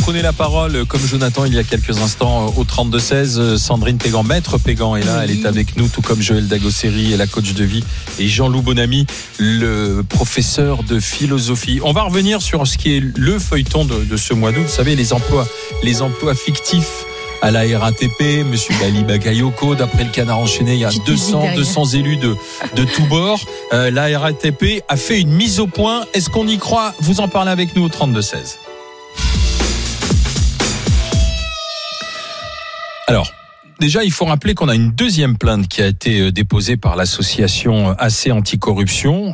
prenez la parole comme Jonathan il y a quelques instants au 32-16. Sandrine Pégan, maître Pégan est là, oui. Elle est avec nous, tout comme Joël Dagosseri, la coach de vie, et Jean-Loup Bonamy, le professeur de philosophie. On va revenir sur ce qui est le feuilleton de ce mois d'août. Vous savez, les emplois fictifs à la RATP, monsieur Bali Bagayoko, d'après le Canard enchaîné, il y a 200 élus de tous bords. La RATP a fait une mise au point. Est-ce qu'on y croit? Vous en parlez avec nous au 32-16. Alors, déjà, il faut rappeler qu'on a une deuxième plainte qui a été déposée par l'association AC Anticorruption,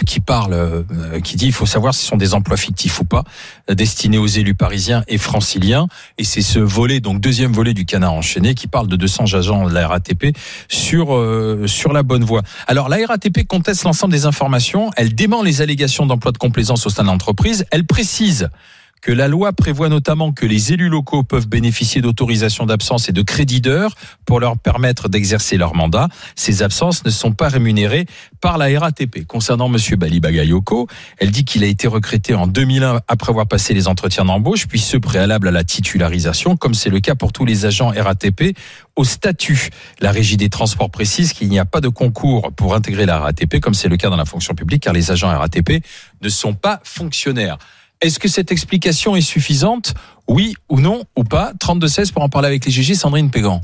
qui dit il faut savoir si ce sont des emplois fictifs ou pas, destinés aux élus parisiens et franciliens. Et c'est ce volet, donc deuxième volet du Canard enchaîné, qui parle de 200 agents de la RATP sur la bonne voie. Alors, la RATP conteste l'ensemble des informations. Elle dément les allégations d'emploi de complaisance au sein de l'entreprise. Elle précise que la loi prévoit notamment que les élus locaux peuvent bénéficier d'autorisations d'absence et de crédits d'heures pour leur permettre d'exercer leur mandat. Ces absences ne sont pas rémunérées par la RATP. Concernant monsieur Bali Bagayoko, elle dit qu'il a été recruté en 2001 après avoir passé les entretiens d'embauche, puis ceux préalables à la titularisation, comme c'est le cas pour tous les agents RATP au statut. La Régie des transports précise qu'il n'y a pas de concours pour intégrer la RATP, comme c'est le cas dans la fonction publique, car les agents RATP ne sont pas fonctionnaires. Est-ce que cette explication est suffisante? Oui ou non ou pas? 32-16 pour en parler avec les GG, Sandrine Pégan.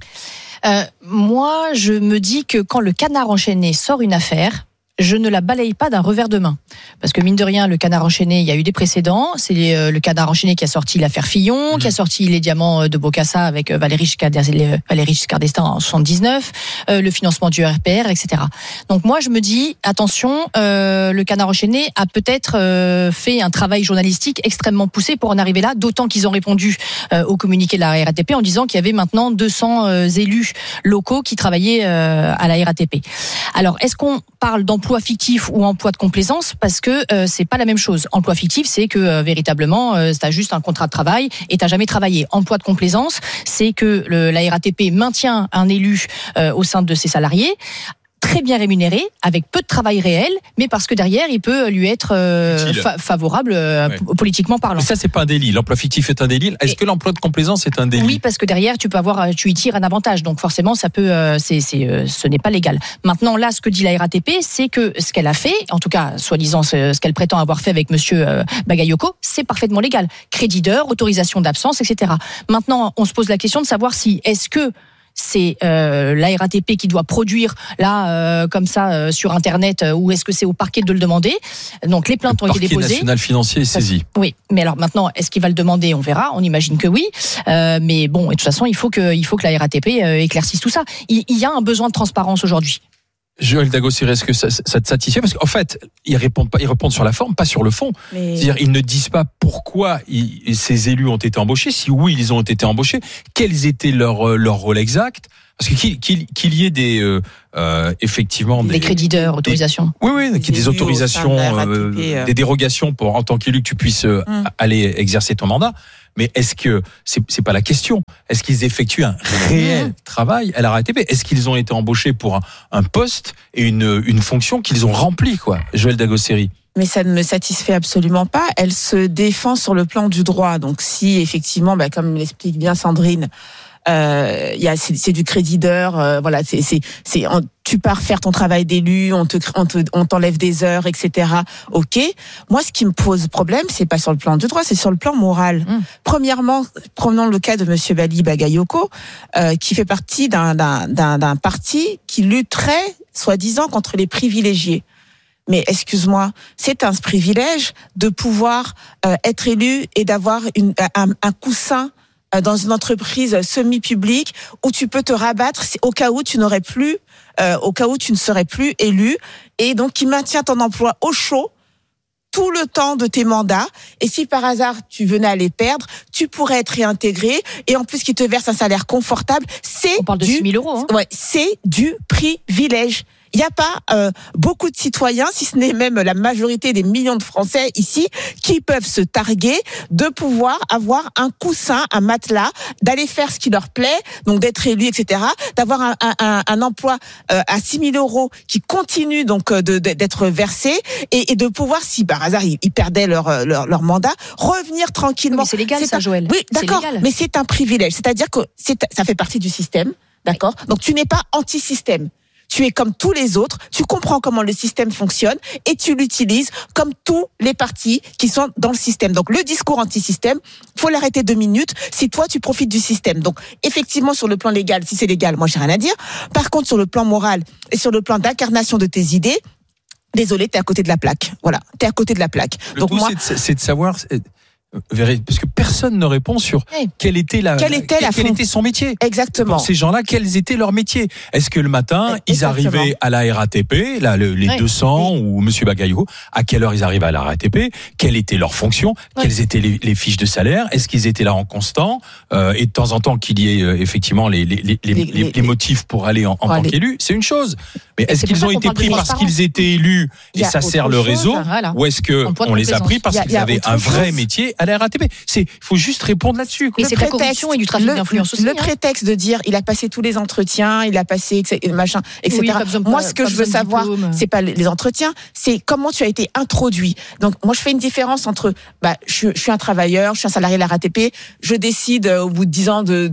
Moi, je me dis que quand le Canard enchaîné sort une affaire, je ne la balaye pas d'un revers de main. Parce que mine de rien, le Canard enchaîné, il y a eu des précédents. C'est le Canard enchaîné qui a sorti l'affaire Fillon, qui a sorti les diamants de Bokassa avec Valéry Giscard d'Estaing en 79, le financement du RPR, etc. Donc moi, je me dis, attention, le Canard enchaîné a peut-être fait un travail journalistique extrêmement poussé pour en arriver là, d'autant qu'ils ont répondu au communiqué de la RATP en disant qu'il y avait maintenant 200 élus locaux qui travaillaient à la RATP. Alors, est-ce qu'on parle d'emploi fictif ou emploi de complaisance, parce que c'est pas la même chose. Emploi fictif, c'est que véritablement t'as juste un contrat de travail et t'as jamais travaillé. Emploi de complaisance, c'est que la RATP maintient un élu au sein de ses salariés, très bien rémunéré, avec peu de travail réel, mais parce que derrière, il peut lui être favorable politiquement parlant. Mais ça, c'est pas un délit. L'emploi fictif est un délit. Est-ce que l'emploi de complaisance est un délit? Oui, parce que derrière, tu y tires un avantage. Donc forcément, ça peut, ce n'est pas légal. Maintenant, là, ce que dit la RATP, c'est que ce qu'elle a fait, en tout cas, soi-disant, ce qu'elle prétend avoir fait avec monsieur Bagayoko, c'est parfaitement légal. Crédit d'heure, autorisation d'absence, etc. Maintenant, on se pose la question de savoir est-ce que c'est la RATP qui doit produire là comme ça sur internet, ou est-ce que c'est au parquet de le demander? Donc les plaintes ont été déposées. Le parquet national financier est saisi. Oui, mais alors maintenant, est-ce qu'il va le demander? On verra, on imagine que oui, mais bon, et de toute façon, il faut que la RATP éclaircisse tout ça. Il y a un besoin de transparence aujourd'hui. Joël Dagosseri, est-ce que ça te satisfait? Parce qu'en fait, ils répondent sur la forme, pas sur le fond. Mais... C'est-à-dire, ils ne disent pas pourquoi ces élus ont été embauchés. Si oui, ils ont été embauchés, quels étaient leur rôle exact? Parce que qu'il y ait des effectivement des crédits d'heure, autorisations. Oui, qu'il y ait des autorisations, des dérogations pour en tant qu'élu que tu puisses aller exercer ton mandat. Mais est-ce que c'est pas la question? Est-ce qu'ils effectuent un réel travail à la RATP? Est-ce qu'ils ont été embauchés pour un poste et une fonction qu'ils ont remplie, quoi? Joël Dagosseri. Mais ça ne me satisfait absolument pas. Elle se défend sur le plan du droit. Donc si effectivement, comme l'explique bien Sandrine, c'est du crédit d'heure, voilà, tu pars faire ton travail d'élu, on t'enlève des heures, etc. Ok. Moi, ce qui me pose problème, c'est pas sur le plan du droit, c'est sur le plan moral. Premièrement, prenons le cas de monsieur Bali Bagayoko, qui fait partie d'un parti qui lutterait, soi-disant, contre les privilégiés. Mais excuse-moi, c'est un privilège de pouvoir être élu et d'avoir un coussin dans une entreprise semi-publique où tu peux te rabattre au cas où tu ne serais plus élu, et donc qui maintient ton emploi au chaud tout le temps de tes mandats, et si par hasard tu venais à les perdre, tu pourrais être réintégré, et en plus qui te verse un salaire confortable. On parle de 6 000 euros. Ouais, c'est du privilège. Il n'y a pas beaucoup de citoyens, si ce n'est même la majorité des millions de Français ici, qui peuvent se targuer de pouvoir avoir un coussin, un matelas, d'aller faire ce qui leur plaît, donc d'être élu, etc., d'avoir un emploi à 6 000 euros qui continue donc d'être versé et de pouvoir, si par hasard ils perdaient leur mandat, revenir tranquillement. Mais c'est légal, ça, Joël. Oui, d'accord, mais c'est un privilège. C'est-à-dire que ça fait partie du système, d'accord ? Donc tu n'es pas anti-système. Tu es comme tous les autres, tu comprends comment le système fonctionne et tu l'utilises comme tous les partis qui sont dans le système. Donc le discours anti-système, faut l'arrêter 2 minutes si toi tu profites du système. Donc effectivement sur le plan légal, si c'est légal, moi j'ai rien à dire. Par contre sur le plan moral et sur le plan d'incarnation de tes idées, désolé, t'es à côté de la plaque. Voilà, t'es à côté de la plaque. Donc moi, c'est de savoir. Parce que personne ne répond sur quelle était son métier. Exactement. Pour ces gens-là, quels étaient leurs métiers. Est-ce que le matin, ils arrivaient à la RATP, là, les 200 ou Monsieur Bagayoko, à quelle heure ils arrivaient à la RATP, quelle était leur fonction, quelles étaient les fiches de salaire, est-ce qu'ils étaient là en constant, et de temps en temps qu'il y ait effectivement les motifs pour aller en tant qu'élu, c'est une chose. Mais est-ce qu'ils ont été pris parce qu'ils étaient élus et ça sert le réseau, ou est-ce que on les a pris parce qu'ils avaient un vrai métier à la RATP? Il faut juste répondre là-dessus. Mais c'est de la corruption et du trafic d'influence aussi. Le prétexte de dire il a passé tous les entretiens, il a passé machin, etc. Oui, moi, ce que je veux savoir, c'est pas les entretiens, c'est comment tu as été introduit. Donc, moi, je fais une différence entre, je suis un travailleur, je suis un salarié de la RATP, je décide au bout de 10 ans de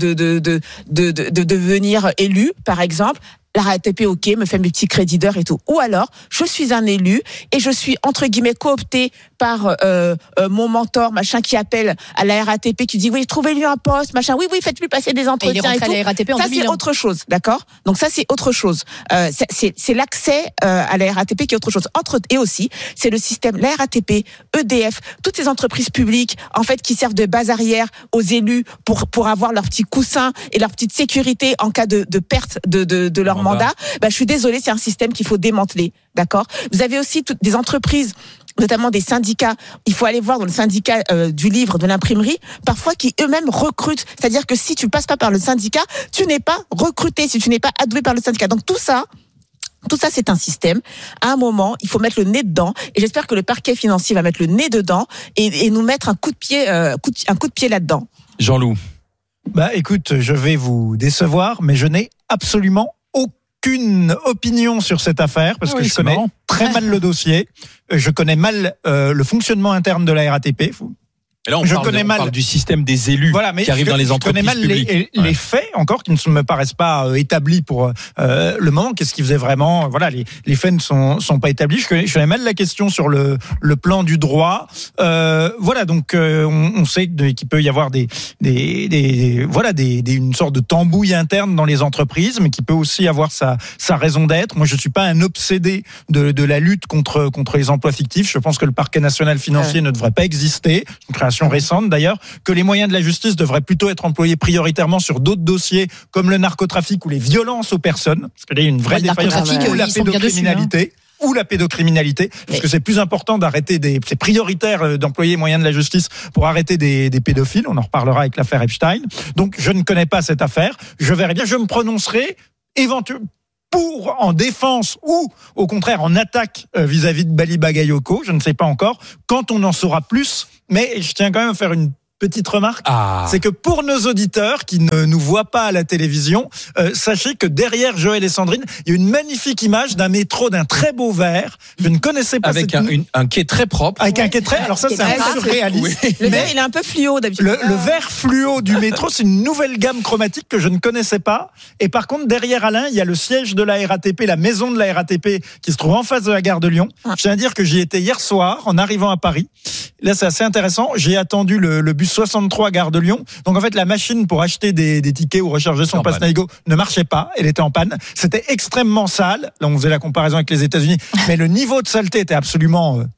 devenir élu, par exemple. La RATP, ok, me fait mes petits crédits d'heure et tout. Ou alors, je suis un élu et je suis, entre guillemets, coopté par mon mentor, machin, qui appelle à la RATP, qui dit, oui, trouvez-lui un poste, machin, oui, faites-lui passer des entretiens et tout. À la RATP en ça, 2000, c'est autre chose, d'accord ? Donc ça, c'est autre chose. C'est l'accès à la RATP qui est autre chose. Et aussi, c'est le système, la RATP, EDF, toutes ces entreprises publiques, en fait, qui servent de base arrière aux élus pour avoir leur petit coussin et leur petite sécurité en cas de perte de leur mandat. Je suis désolée, c'est un système qu'il faut démanteler, d'accord ? Vous avez aussi toutes des entreprises, notamment des syndicats. Il faut aller voir dans le syndicat du livre, de l'imprimerie, parfois qui eux-mêmes recrutent. C'est-à-dire que si tu passes pas par le syndicat, tu n'es pas recruté, si tu n'es pas adoué par le syndicat. Donc tout ça, c'est un système. À un moment, il faut mettre le nez dedans. Et j'espère que le parquet financier va mettre le nez dedans et nous mettre un coup de pied là-dedans. Jean-Loup. Écoute, je vais vous décevoir, mais je n'ai absolument aucune opinion sur cette affaire parce que je connais très mal le dossier. Je connais mal le fonctionnement interne de la RATP. Et là, on parle du système des élus qui arrivent dans les entreprises publiques. Je connais mal les faits encore qui ne me paraissent pas établis pour le moment. Qu'est-ce qu'ils faisaient vraiment ? Voilà, les faits ne sont pas établis. Je connais mal la question sur le plan du droit. Voilà, donc on sait qu'il peut y avoir une sorte de tambouille interne dans les entreprises, mais qui peut aussi avoir sa raison d'être. Moi, je suis pas un obsédé de la lutte contre les emplois fictifs. Je pense que le parquet national financier ne devrait pas exister. Une création récente d'ailleurs, que les moyens de la justice devraient plutôt être employés prioritairement sur d'autres dossiers comme le narcotrafic ou les violences aux personnes, parce qu'il y a une vraie défaillance, ou la pédocriminalité. Ou la pédocriminalité, parce que c'est plus important d'arrêter c'est prioritaire d'employer les moyens de la justice pour arrêter des pédophiles. On en reparlera avec l'affaire Epstein. Donc, je ne connais pas cette affaire. Je verrai bien, je me prononcerai éventuellement en défense ou au contraire en attaque vis-à-vis de Bali Bagayoko, je ne sais pas encore, quand on en saura plus. Mais je tiens quand même à faire une petite remarque, c'est que pour nos auditeurs qui ne nous voient pas à la télévision, sachez que derrière Joël et Sandrine, il y a une magnifique image d'un métro d'un très beau vert. Je ne connaissais pas avec un quai très propre. Avec un quai très. Alors ça, c'est un peu surréaliste. Oui. Le vert, il est un peu fluo d'habitude. Le vert fluo du métro, c'est une nouvelle gamme chromatique que je ne connaissais pas. Et par contre, derrière Alain, il y a le siège de la RATP, la maison de la RATP, qui se trouve en face de la gare de Lyon. Je tiens à dire que j'y étais hier soir en arrivant à Paris. Là, c'est assez intéressant. J'ai attendu le bus 63 gare de Lyon. Donc en fait, la machine pour acheter des tickets ou recharger son pass Navigo ne marchait pas. Elle était en panne. C'était extrêmement sale. Là, on faisait la comparaison avec les États-Unis, mais le niveau de saleté était absolument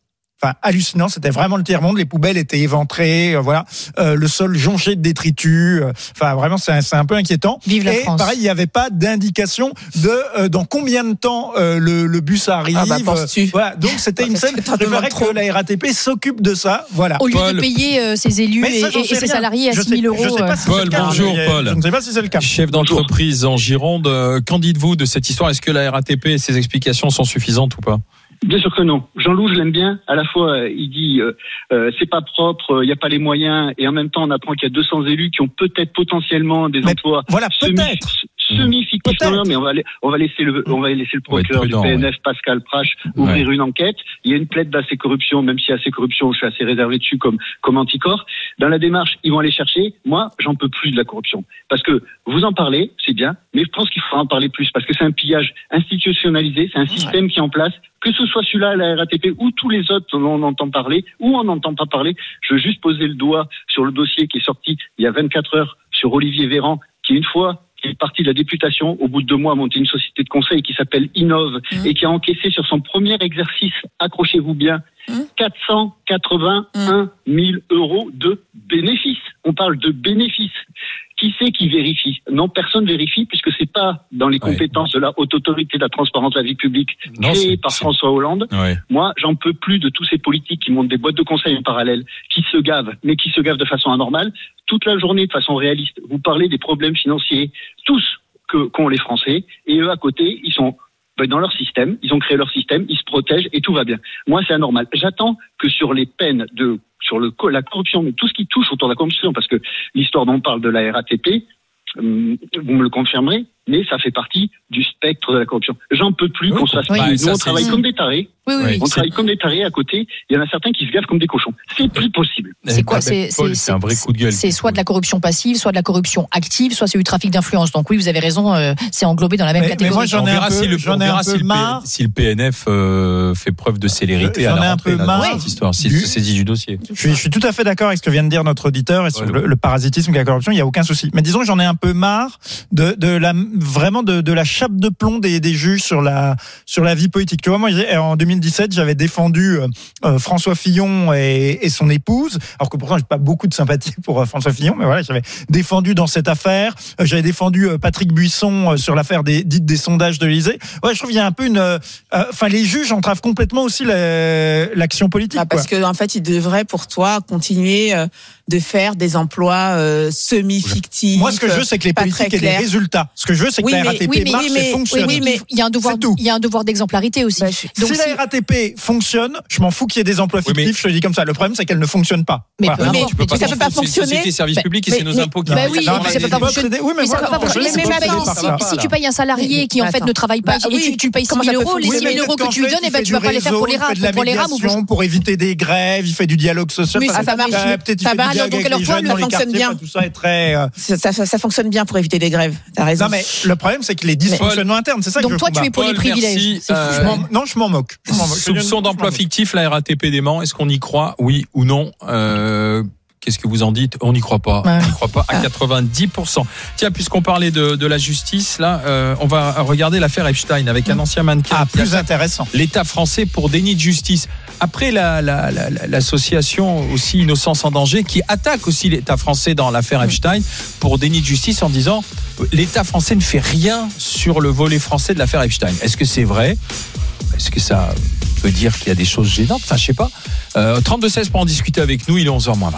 hallucinant. C'était vraiment le tiers-monde. Les poubelles étaient éventrées, voilà. Le sol jonché de détritus. Vraiment, c'est un peu inquiétant. Vive la France. Pareil, il n'y avait pas d'indication de dans combien de temps le bus arrive. Penses-tu ? Voilà. Donc c'était une scène. Je voudrais que la RATP s'occupe de ça. Voilà. Au lieu de payer ses élus et ses salariés à 6 000 euros. Paul, bonjour Paul. Je ne sais pas si c'est le cas. Chef d'entreprise en Gironde, qu'en dites-vous de cette histoire ? Est-ce que la RATP et ses explications sont suffisantes ou pas ? Bien sûr que non. Jean-Loup, je l'aime bien. À la fois, il dit c'est pas propre, il n'y a pas les moyens, et en même temps, on apprend qu'il y a 200 élus qui ont peut-être potentiellement des emplois. Voilà, peut-être. Semi-fictif, mais on va laisser le procureur du PNF, Pascal Prache, ouvrir une enquête. Il y a une plaide d'assez corruption, même si assez corruption, je suis assez réservé dessus comme anticorps. Dans la démarche, ils vont aller chercher. Moi, j'en peux plus de la corruption. Parce que vous en parlez, c'est bien, mais je pense qu'il faut en parler plus, parce que c'est un pillage institutionnalisé, c'est un système qui est en place, que ce soit celui-là, la RATP, ou tous les autres dont on entend parler, ou on n'entend pas parler. Je veux juste poser le doigt sur le dossier qui est sorti il y a 24 heures sur Olivier Véran, qui une fois est parti de la députation, au bout de 2 mois, a monté une société de conseil qui s'appelle Innov et qui a encaissé sur son premier exercice, accrochez-vous bien, 481 000 euros de bénéfices. On parle de bénéfices. Qui c'est qui vérifie ? Non, personne vérifie, puisque c'est pas dans les compétences de la Haute Autorité de la Transparence de la Vie Publique créée par François Hollande. Ouais. Moi, j'en peux plus de tous ces politiques qui montent des boîtes de conseil en parallèle, qui se gavent, mais qui se gavent de façon anormale, toute la journée de façon réaliste. Vous parlez des problèmes financiers, tous qu'ont les Français, et eux à côté, ils sont dans leur système, ils ont créé leur système, ils se protègent et tout va bien. Moi, c'est anormal. J'attends que sur les peines sur la corruption, mais tout ce qui touche autour de la corruption, parce que l'histoire dont on parle de la RATP, vous me le confirmerez, mais ça fait partie du spectre de la corruption. J'en peux plus qu'on se fasse payer. Nous, on travaille comme des tarés. On travaille comme des tarés à côté. Il y en a certains qui se gavent comme des cochons. C'est plus possible. C'est quoi ? C'est un vrai coup de gueule. C'est soit de la corruption passive, soit de la corruption active, soit c'est du trafic d'influence. Donc oui, vous avez raison, c'est englobé dans la même catégorie. Mais moi, j'en ai un peu marre. Si le PNF fait preuve de célérité à la rentrée dans cette histoire, s'il se saisit du dossier. Je suis tout à fait d'accord avec ce que vient de dire notre auditeur et sur le parasitisme et la corruption, il n'y a aucun souci. Mais disons que j'en ai un peu marre de la chape de plomb des juges sur la vie politique. Tu vois, moi, en 2017, j'avais défendu François Fillon et son épouse, alors que pourtant, j'ai pas beaucoup de sympathie pour François Fillon, mais voilà, j'avais défendu dans cette affaire. J'avais défendu Patrick Buisson sur l'affaire des sondages de l'Élysée. Ouais, je trouve qu'il y a un peu les juges entravent complètement aussi l'action politique. Parce que en fait, ils devraient pour toi continuer de faire des emplois semi-fictifs. Moi, ce que je veux, c'est que les politiques aient des résultats. Ce que je veux, c'est que la RATP marche et fonctionne. Oui, mais il y a un devoir d'exemplarité aussi. Donc, si la RATP fonctionne, je m'en fous qu'il y ait des emplois fictifs, je te le dis comme ça. Le problème, c'est qu'elle ne fonctionne pas. Mais ça peut pas fonctionner. C'est des services publics et c'est nos impôts qui... ça peut pas fonctionner. Mais ça peut pas fonctionner. Si tu payes un salarié qui, en fait, ne travaille pas et tu payes 6 000 euros, les 6 000 euros que tu lui donnes, tu vas pas les faire pour les rames. Pour éviter des grèves, il fait du dialogue social. Ça marche. Donc alors toi, le fonctionne bien. Tout ça est très. Ça fonctionne bien pour éviter des grèves. T'as raison. Non mais le problème c'est que les dysfonctionnements internes, c'est ça que je combat. Donc toi, tu es pour les privilèges. Non, je m'en moque. Soupçon d'emploi fictif, la RATP dément. Est-ce qu'on y croit, oui ou non? Qu'est-ce que vous en dites? On n'y croit pas. On n'y croit pas à 90%. Tiens, puisqu'on parlait de la justice, là, on va regarder l'affaire Epstein avec un ancien mannequin. Plus intéressant. L'État français pour déni de justice. Après l'association aussi Innocence en danger qui attaque aussi l'État français dans l'affaire Epstein pour déni de justice en disant l'État français ne fait rien sur le volet français de l'affaire Epstein. Est-ce que c'est vrai? Est-ce que ça veut dire qu'il y a des choses gênantes? Enfin, je sais pas. 32-16 pour en discuter avec nous. Il est 11h moins 20.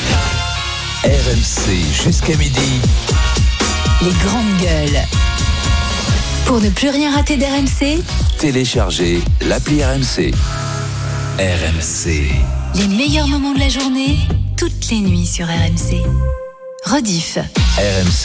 RMC jusqu'à midi. Les grandes gueules. Pour ne plus rien rater d'RMC, téléchargez l'appli RMC. RMC. Les meilleurs moments de la journée, toutes les nuits sur RMC. Rediff. RMC.